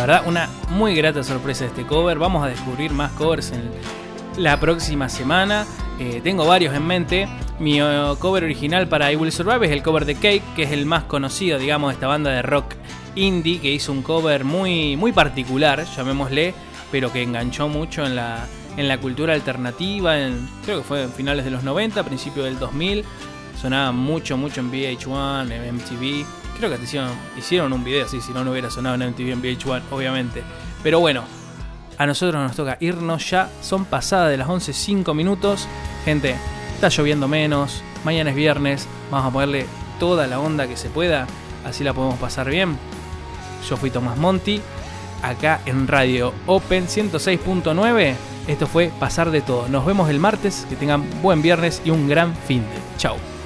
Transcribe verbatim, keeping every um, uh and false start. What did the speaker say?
verdad, una muy grata sorpresa este cover. Vamos a descubrir más covers en la próxima semana. Eh, tengo varios en mente. Mi uh, cover original para I Will Survive es el cover de Cake, que es el más conocido, digamos, de esta banda de rock indie, que hizo un cover muy, muy particular, llamémosle, pero que enganchó mucho en la, en la cultura alternativa, en, creo que fue en finales de los noventa, principios del dos mil. Sonaba mucho, mucho en V H uno, en M T V. Creo que hicieron, hicieron un video así, si no, no hubiera sonado en M T V, en V H uno, obviamente. Pero bueno, a nosotros nos toca irnos ya. Son pasadas de las once, cinco minutos. Gente, está lloviendo menos. Mañana es viernes. Vamos a ponerle toda la onda que se pueda. Así la podemos pasar bien. Yo fui Tomás Monti. Acá en Radio Open ciento seis punto nueve. Esto fue Pasar de Todo. Nos vemos el martes. Que tengan buen viernes y un gran fin de. Chau.